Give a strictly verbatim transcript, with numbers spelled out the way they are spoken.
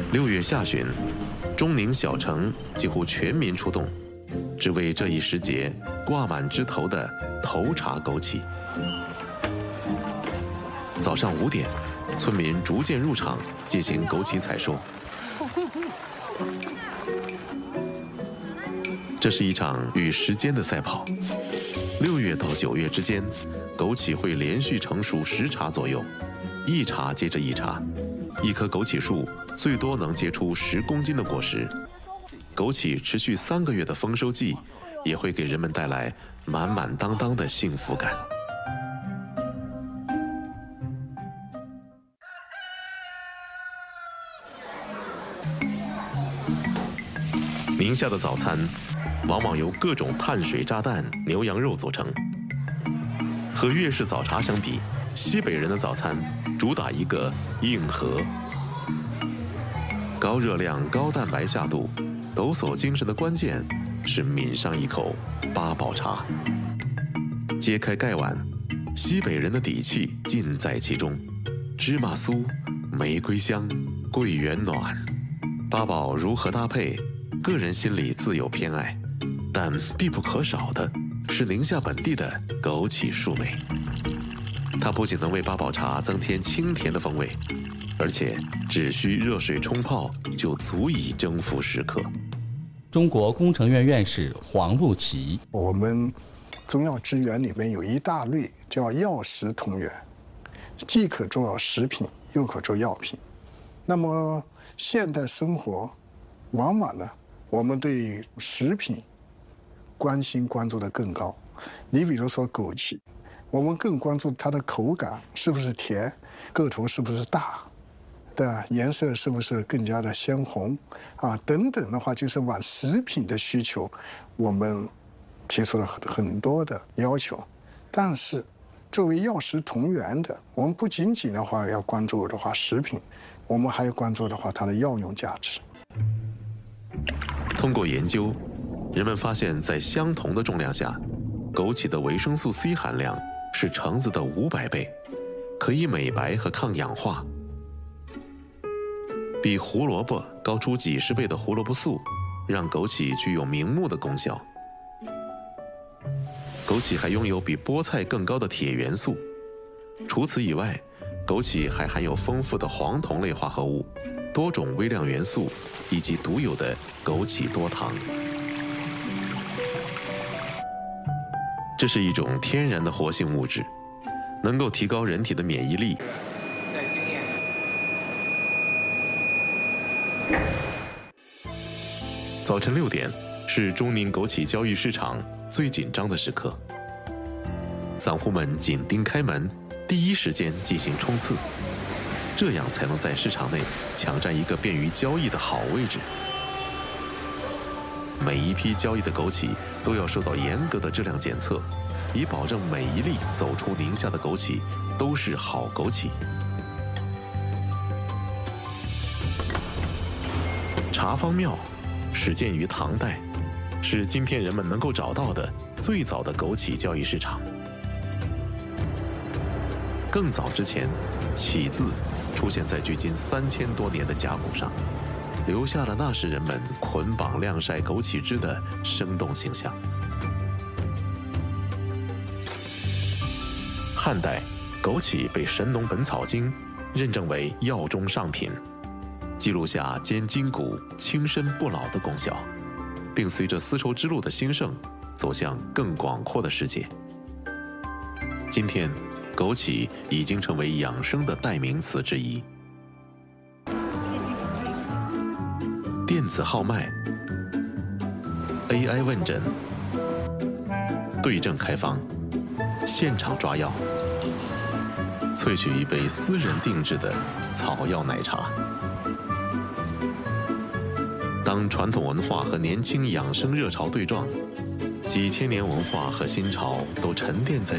六月下旬，中宁小城几乎全民出动，只为这一时节挂满枝头的头茬枸杞。早上五点，村民逐渐入场进行枸杞采收。这是一场与时间的赛跑。六月到九月之间，枸杞会连续成熟十茬左右，一茬接着一茬，一棵枸杞树最多能结出十公斤的果实。枸杞持续三个月的丰收季，也会给人们带来满满当当的幸福感。宁夏的早餐往往由各种碳水炸弹、牛羊肉组成。和粤式早茶相比，西北人的早餐主打一个硬核。高热量、高蛋白下肚，抖擞精神的关键是抿上一口八宝茶。揭开盖碗，西北人的底气尽在其中。芝麻酥、玫瑰香、桂圆暖，八宝如何搭配？个人心里自有偏爱，但必不可少的是宁夏本地的枸杞树莓。它不仅能为八宝茶增添清甜的风味，而且只需热水冲泡就足以征服食客。 中国工程院院士黄路奇， 我们中药之源里面有一大类叫药食同源，既可做食品，又可做药品。那么现代生活，往往呢，我们对食品关心关注的更高。你比如说枸杞，我们更关注它的口感是不是甜，个头是不是大，对吧？颜色是不是更加的鲜红啊？等等的话，就是往食品的需求，我们提出了很很多的要求。但是作为药食同源的，我们不仅仅的话要关注的话食品，我们还要关注的话它的药用价值。 通过研究，人们发现，在相同的重量下，枸杞的维生素 C 含量是橙子的五百倍，可以美白和抗氧化。比胡萝卜高出几十倍的胡萝卜素，让枸杞具有明目的功效。枸杞还拥有比菠菜更高的铁元素。除此以外，枸杞还含有丰富的黄酮类化合物、多种微量元素以及独有的枸杞多糖。这是一种天然的活性物质，能够提高人体的免疫力。 在经验。 早晨六点是中宁枸杞交易市场最紧张的时刻，散户们紧盯开门，第一时间进行冲刺，这样才能在市场内抢占一个便于交易的好位置。每一批交易的枸杞都要受到严格的质量检测，以保证每一粒走出宁夏的枸杞都是好枸杞。茶方庙始建于唐代，是今天人们能够找到的最早的枸杞交易市场。更早之前，杞字出现在距今三千多年的甲骨上，留下了那时人们捆绑晾晒枸杞汁的生动形象。汉代，枸杞被《神农本草经》认证为药中上品，记录下兼筋骨、轻身不老的功效，并随着丝绸之路的兴盛，走向更广阔的世界。今天，枸杞已经成为养生的代名词之一。电子号脉、A I 问诊、对症开方、现场抓药，萃取一杯私人定制的草药奶茶。当传统文化和年轻养生热潮对撞，几千年文化和新潮都沉淀在